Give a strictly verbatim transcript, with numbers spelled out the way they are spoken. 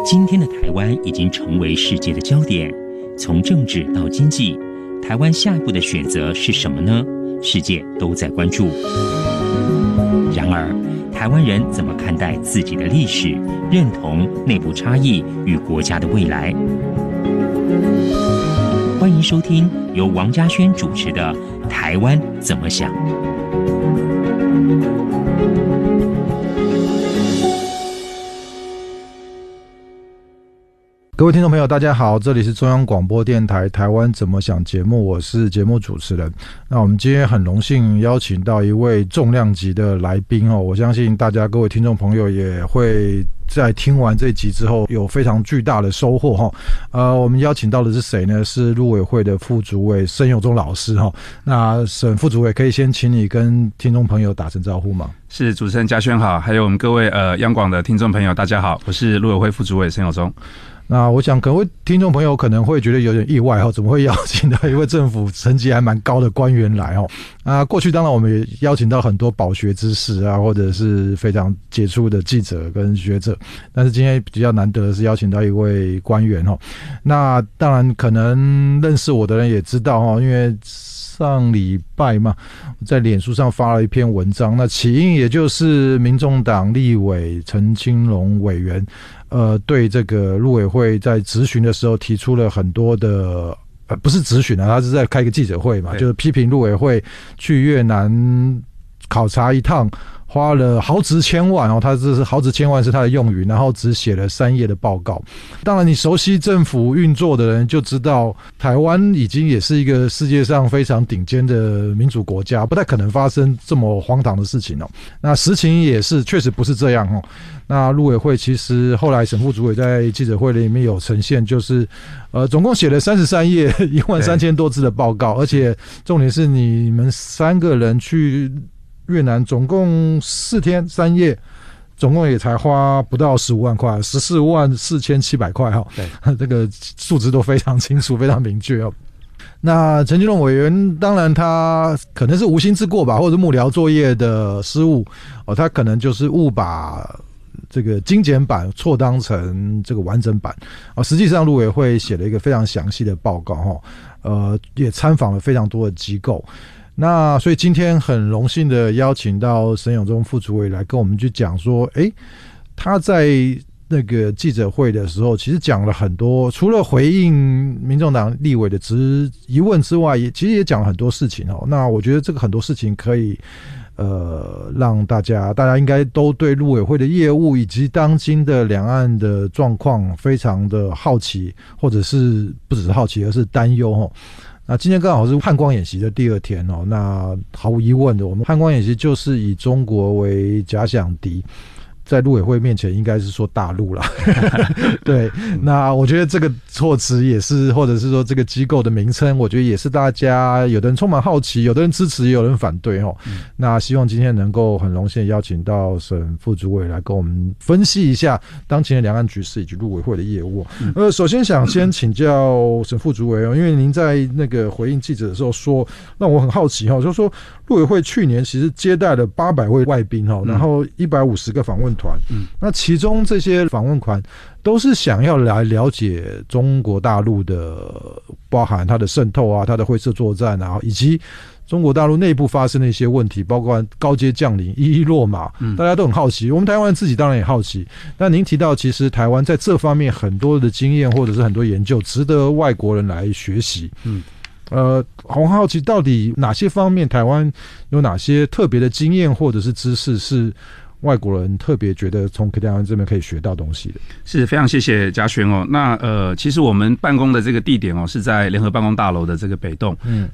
今天的台湾已经成为世界的焦点，从政治到经济，台湾下一步的选择是什么呢？世界都在关注。然而，台湾人怎么看待自己的历史、认同、内部差异与国家的未来？欢迎收听由王嘉轩主持的《台湾怎么想》。 各位听众朋友大家好，这里是中央广播电台台湾怎么想节目，我是节目主持人。那我们今天很荣幸邀请到一位重量级的来宾哦，我相信大家各位听众朋友也会在听完这集之后有非常巨大的收获哈。呃，我们邀请到的是谁呢？是陆委会的副主委沈永忠老师哈。那沈副主委可以先请你跟听众朋友打声招呼吗？ 是，主持人嘉轩好，还有我们各位呃央广的听众朋友大家好，我是陆委会副主委沈永忠。 那我想各位听众朋友可能会觉得有点意外哈，怎么会邀请到一位政府层级还蛮高的官员来哦？啊，过去当然我们也邀请到很多饱学之士啊，或者是非常杰出的记者跟学者，但是今天比较难得的是邀请到一位官员哦。那当然可能认识我的人也知道哦，因为上礼拜嘛，在脸书上发了一篇文章，那起因也就是民众党立委陈清龙委员呃，对这个陆委会在质询的时候提出了很多的，呃，不是质询啊，他是在开一个记者会嘛，就是批评陆委会去越南考察一趟，花了豪值千万哦，他这是豪值千万是他的用语，然后只写了三页的报告。当然，你熟悉政府运作的人就知道，台湾已经也是一个世界上非常顶尖的民主国家，不太可能发生这么荒唐的事情哦。那实情也是，确实不是这样哦。那陆委会其实后来沈副主委在记者会里面有呈现，就是呃，总共写了三十三页一万三千多字的报告，而且重点是你们三个人去越南总共四天三夜，总共也才花不到十五万块，十四万四千七百块哈。对，这个数字都非常清楚，非常明确哦。那陈清龙委员当然他可能是无心之过吧，或者是幕僚作业的失误哦，他可能就是误把这个精简版错当成这个完整版啊，实际上陆委会写了一个非常详细的报告哈，呃，也参访了非常多的机构。那所以今天很荣幸的邀请到沈永忠副主委来跟我们去讲说，诶，他在那个记者会的时候，其实讲了很多，除了回应民众党立委的质疑问之外，也其实也讲了很多事情哦。那我觉得这个很多事情可以。呃，让大家大家应该都对陆委会的业务以及当今的两岸的状况非常的好奇，或者是不只是好奇，而是担忧哦。那今天刚好是汉光演习的第二天哦，那毫无疑问的，我们汉光演习就是以中国为假想敌。在陆委会面前应该是说大陆啦对，那我觉得这个措辞也是，或者是说这个机构的名称，我觉得也是大家有的人充满好奇，有的人支持，也有人反对哦、嗯、那希望今天能够很荣幸邀请到沈副主委来跟我们分析一下当前的两岸局势以及陆委会的业务、嗯、呃，首先想先请教沈副主委哦，因为您在那个回应记者的时候说让我很好奇哦，就是说陆委会去年其实接待了八百位外宾哦，然后一百五十个访问团，嗯，那其中这些访问团都是想要来了解中国大陆的，包含它的渗透啊、它的灰色作战啊，以及中国大陆内部发生的一些问题，包括高阶将领一一落马，大家都很好奇。我们台湾人自己当然也好奇。那您提到，其实台湾在这方面很多的经验或者是很多研究，值得外国人来学习。嗯。呃，很好奇，到底哪些方面台湾有哪些特别的经验或者是知识是外国人特别觉得从台湾这边可以学到东西的？ 是，非常谢谢嘉轩哦。那呃，其实我们办公的这个地点哦是在联合办公大楼的这个北栋，嗯，